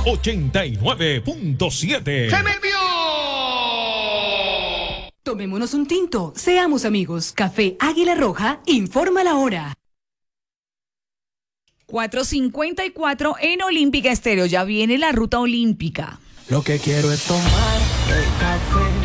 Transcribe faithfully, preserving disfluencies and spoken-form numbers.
ochenta y nueve punto siete. ¡Se me envió! Tomémonos un tinto, seamos amigos. Café Águila Roja informa la hora. cuatro cincuenta y cuatro en Olímpica Estéreo. Ya viene la ruta olímpica. Lo que quiero es tomar el café